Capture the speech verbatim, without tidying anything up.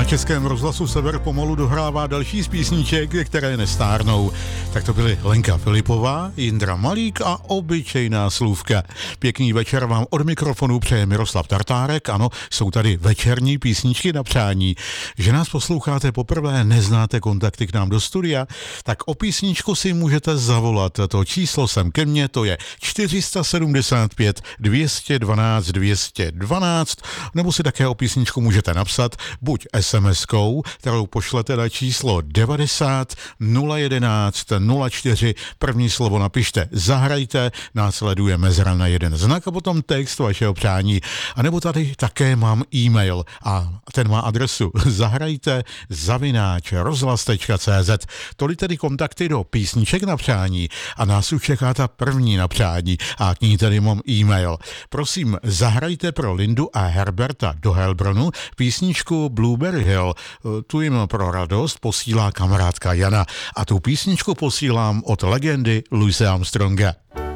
Českém rozhlasu Sever pomalu dohrává další z písniček, které nestárnou. Tak to byly Lenka Filipová, Jindra Malík a Obyčejná slůvka. Pěkný večer vám od mikrofonu přeje Miroslav Tartárek. Ano, jsou tady večerní písničky na přání. Že nás posloucháte poprvé, neznáte kontakty k nám do studia, tak o písničku si můžete zavolat. To číslo sem ke mně, to je čtyři sedm pět dvě jedna dva dvě jedna dva, nebo si také o písničku můžete napsat buď es em eskou, kterou pošlete na číslo devadesát nula jedenáct nula čtyři, první slovo napište zahrajte, následuje mezera na jeden znak a potom text vašeho přání. A nebo tady také mám e-mail a ten má adresu zahrajte zavináč rozhlas tečka cé zet. Tolik tedy kontakty do písniček na přání a nás už čeká ta první na přání a k ní tedy mám e-mail. Prosím, zahrajte pro Lindu a Herberta do Heilbronu písničku Blueberry Hill. Tu jim pro radost posílá kamarádka Jana a tu písničku posílám od legendy Louise Armstronga.